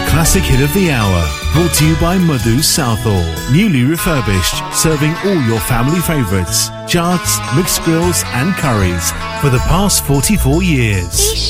classic hit of the hour, brought to you by Madhu's Southall. Newly refurbished, serving all your family favourites, chats, mixed grills and curries for the past 44 years.